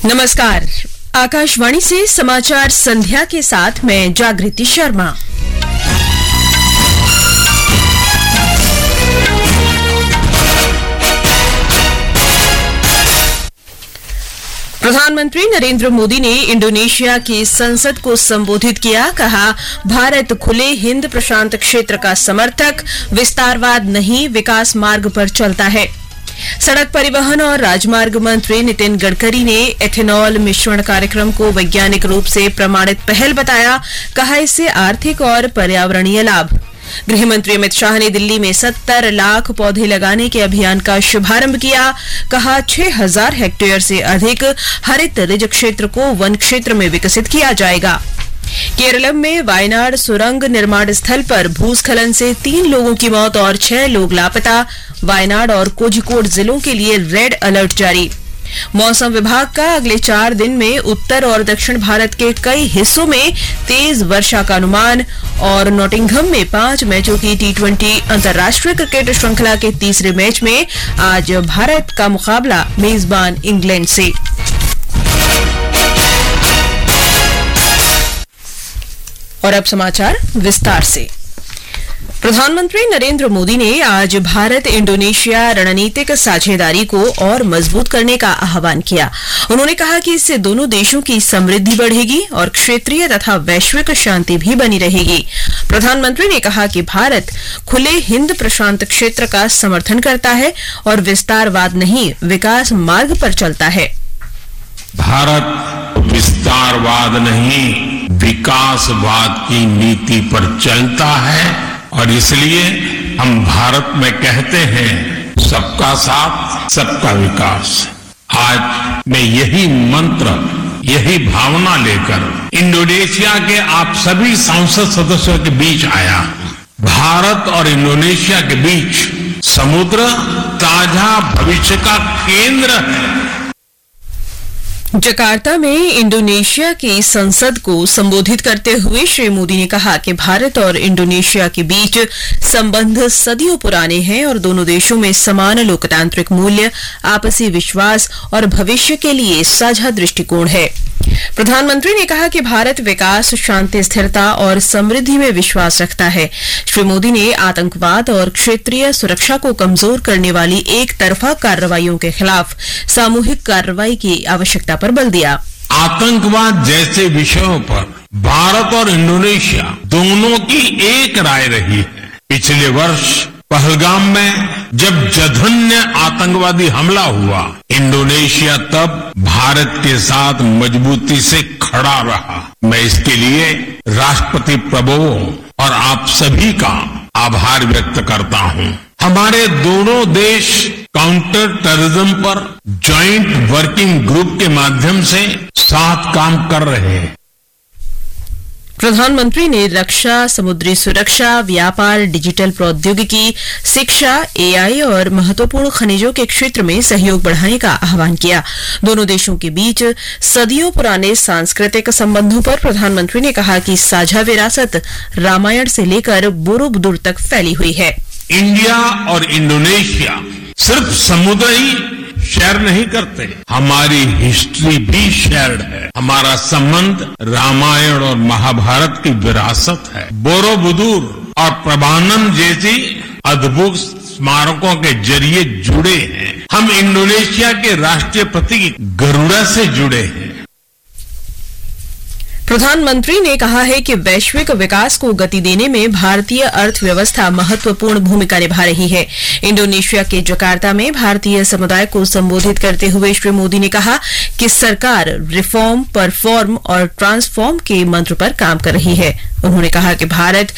नमस्कार। आकाशवाणी से समाचार संध्या के साथ मैं जागृति शर्मा। प्रधानमंत्री नरेंद्र मोदी ने इंडोनेशिया की संसद को संबोधित किया। कहा, भारत खुले हिंद प्रशांत क्षेत्र का समर्थक, विस्तारवाद नहीं विकास मार्ग पर चलता है। सड़क परिवहन और राजमार्ग मंत्री नितिन गडकरी ने एथेनॉल मिश्रण कार्यक्रम को वैज्ञानिक रूप से प्रमाणित पहल बताया। कहा, इससे आर्थिक और पर्यावरणीय लाभ। गृह मंत्री अमित शाह ने दिल्ली में 70 लाख पौधे लगाने के अभियान का शुभारंभ किया। कहा, 6000 हेक्टेयर से अधिक हरित रिज क्षेत्र को वन क्षेत्र में विकसित किया जाएगा। केरलम में वायनाड सुरंग निर्माण स्थल पर भूस्खलन से 3 लोगों की मौत और 6 लोग लापता। वायनाड और कोझिकोड जिलों के लिए रेड अलर्ट जारी। मौसम विभाग का अगले 4 दिन में उत्तर और दक्षिण भारत के कई हिस्सों में तेज वर्षा का अनुमान। और नॉटिंघम में 5 मैचों की T20 अंतर्राष्ट्रीय क्रिकेट श्रृंखला के तीसरे मैच में आज भारत का मुकाबला मेजबान इंग्लैंड से। और अब समाचार विस्तार से। प्रधानमंत्री नरेंद्र मोदी ने आज भारत इंडोनेशिया रणनीतिक साझेदारी को और मजबूत करने का आह्वान किया। उन्होंने कहा कि इससे दोनों देशों की समृद्धि बढ़ेगी और क्षेत्रीय तथा वैश्विक शांति भी बनी रहेगी। प्रधानमंत्री ने कहा कि भारत खुले हिंद प्रशांत क्षेत्र का समर्थन करता है और विस्तारवाद नहीं विकास मार्ग पर चलता है। भारत विस्तारवाद नहीं विकासवाद की नीति पर चलता है और इसलिए हम भारत में कहते हैं सबका साथ सबका विकास। आज मैं यही मंत्र यही भावना लेकर इंडोनेशिया के आप सभी संसद सदस्यों के बीच आया। भारत और इंडोनेशिया के बीच समुद्र साझा भविष्य का केंद्र है। जकार्ता में इंडोनेशिया की संसद को संबोधित करते हुए श्री मोदी ने कहा कि भारत और इंडोनेशिया के बीच संबंध सदियों पुराने हैं और दोनों देशों में समान लोकतांत्रिक मूल्य, आपसी विश्वास और भविष्य के लिए साझा दृष्टिकोण है। प्रधानमंत्री ने कहा कि भारत विकास, शांति, स्थिरता और समृद्धि में विश्वास रखता है। श्री मोदी ने आतंकवाद और क्षेत्रीय सुरक्षा को कमजोर करने वाली एक तरफा कार्रवाइयों के खिलाफ सामूहिक कार्रवाई की आवश्यकता पर बल दिया। आतंकवाद जैसे विषयों पर भारत और इंडोनेशिया दोनों की एक राय रही है। पिछले वर्ष पहलगाम में जब जघन्य आतंकवादी हमला हुआ, इंडोनेशिया तब भारत के साथ मजबूती से खड़ा रहा। मैं इसके लिए राष्ट्रपति प्रभुओं और आप सभी का आभार व्यक्त करता हूं। हमारे दोनों देश काउंटर टेररिज्म पर जॉइंट वर्किंग ग्रुप के माध्यम से साथ काम कर रहे हैं। प्रधानमंत्री ने रक्षा, समुद्री सुरक्षा, व्यापार, डिजिटल प्रौद्योगिकी, शिक्षा, AI और महत्वपूर्ण खनिजों के क्षेत्र में सहयोग बढ़ाने का आह्वान किया। दोनों देशों के बीच सदियों पुराने सांस्कृतिक संबंधों पर प्रधानमंत्री ने कहा कि साझा विरासत रामायण से लेकर बोरोबुदुर तक फैली हुई है। इंडिया और इंडोनेशिया सिर्फ समुद्र ही शेयर नहीं करते, हमारी हिस्ट्री भी शेयर्ड है। हमारा संबंध रामायण और महाभारत की विरासत है। बोरोबुदुर और प्रभानम जैसी अद्भुत स्मारकों के जरिए जुड़े हैं। हम इंडोनेशिया के राष्ट्रीय प्रतीक गरुड़ा से जुड़े हैं। प्रधानमंत्री ने कहा है कि वैश्विक विकास को गति देने में भारतीय अर्थव्यवस्था महत्वपूर्ण भूमिका निभा रही है। इंडोनेशिया के जकार्ता में भारतीय समुदाय को संबोधित करते हुए श्री मोदी ने कहा कि सरकार रिफॉर्म, परफॉर्म और ट्रांसफॉर्म के मंत्र पर काम कर रही है। उन्होंने कहा कि भारत